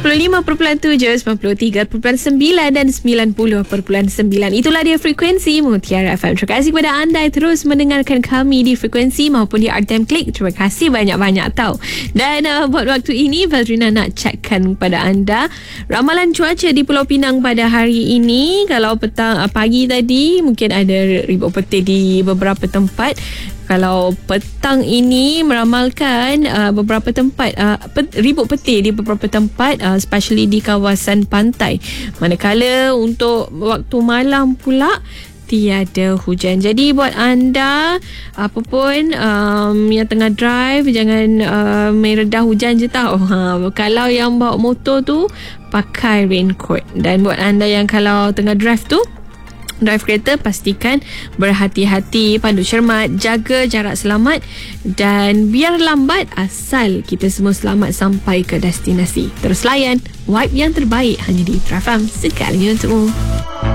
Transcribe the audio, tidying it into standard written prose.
95.7, 93.9 dan 90.9. Itulah dia frekuensi Mutiara FM. Terima kasih kepada anda yang terus mendengarkan kami di frekuensi maupun di RTM Klik. Terima kasih banyak-banyak tau. Dan buat waktu ini Valdrina nak cekkan kepada anda ramalan cuaca di Pulau Pinang pada hari ini. Kalau pagi tadi mungkin ada ribut petir di beberapa tempat. Kalau petang ini meramalkan beberapa tempat ribut petir di beberapa tempat, especially di kawasan pantai. Manakala untuk waktu malam pula tiada hujan. Jadi buat anda apapun yang tengah drive, jangan meredah hujan je tau. Kalau yang bawa motor tu pakai raincoat. Dan buat anda yang kalau tengah drive kereta, pastikan berhati-hati, pandu cermat, jaga jarak selamat dan biar lambat asal kita semua selamat sampai ke destinasi. Terus layan vibe yang terbaik hanya di Trafam, segalanya untukmu.